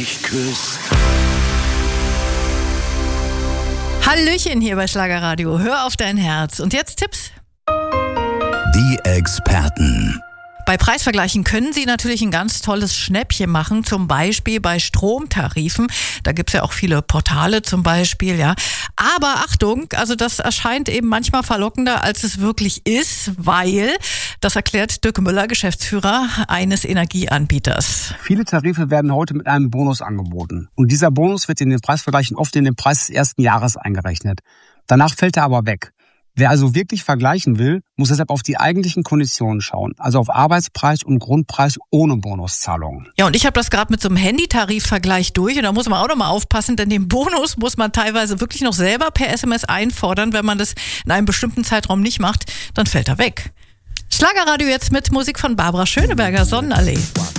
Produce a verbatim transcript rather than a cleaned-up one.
mich küsst. Hallöchen hier bei Schlagerradio. Hör auf dein Herz. Und jetzt Tipps? Die Experten. Bei Preisvergleichen können Sie natürlich ein ganz tolles Schnäppchen machen, zum Beispiel bei Stromtarifen. Da gibt's ja auch viele Portale zum Beispiel, ja. Aber Achtung, also das erscheint eben manchmal verlockender, als es wirklich ist, weil, das erklärt Dirk Müller, Geschäftsführer eines Energieanbieters. Viele Tarife werden heute mit einem Bonus angeboten. Und dieser Bonus wird in den Preisvergleichen oft in den Preis des ersten Jahres eingerechnet. Danach fällt er aber weg. Wer also wirklich vergleichen will, muss deshalb auf die eigentlichen Konditionen schauen, also auf Arbeitspreis und Grundpreis ohne Bonuszahlungen. Ja, und ich habe das gerade mit so einem Handytarifvergleich durch und da muss man auch noch mal aufpassen, denn den Bonus muss man teilweise wirklich noch selber per S M S einfordern. Wenn man das in einem bestimmten Zeitraum nicht macht, dann fällt er weg. Schlagerradio jetzt mit Musik von Barbara Schöneberger, Sonnenallee.